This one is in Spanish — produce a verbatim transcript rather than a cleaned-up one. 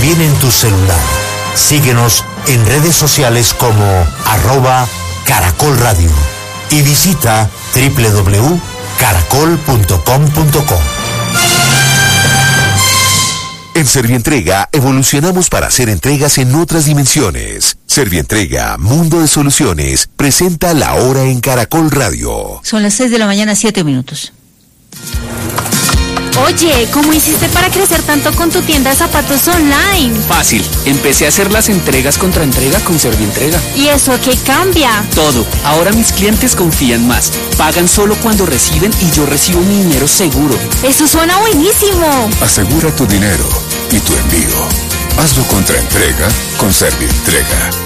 también en tu celular. Síguenos en redes sociales como arroba Caracol Radio y visita doble u doble u doble u punto caracol punto com punto co. En Servientrega evolucionamos para hacer entregas en otras dimensiones. Servientrega, Mundo de Soluciones, presenta La Hora en Caracol Radio. Son las seis de la mañana, siete minutos. Oye, ¿cómo hiciste para crecer tanto con tu tienda de zapatos online? Fácil, empecé a hacer las entregas contra entrega con Servientrega. ¿Y eso qué cambia? Todo, ahora mis clientes confían más, pagan solo cuando reciben y yo recibo mi dinero seguro. ¡Eso suena buenísimo! Asegura tu dinero y tu envío. Hazlo contra entrega con Servientrega.